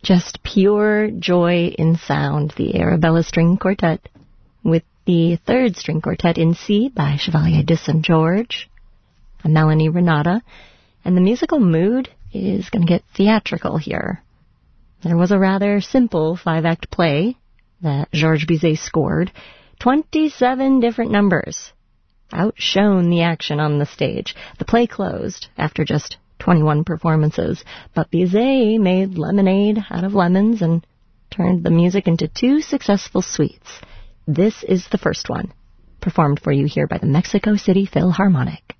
Just pure joy in sound, the Arabella String Quartet, with the third string quartet in C by Chevalier de St. George, a Melanie Renata, and the musical mood is going to get theatrical here. There was a rather simple 5-act play that Georges Bizet scored, 27 different numbers, outshone the action on the stage. The play closed after just 21 performances, but Bizet made lemonade out of lemons and turned the music into 2 successful suites. This is the first one, performed for you here by the Mexico City Philharmonic.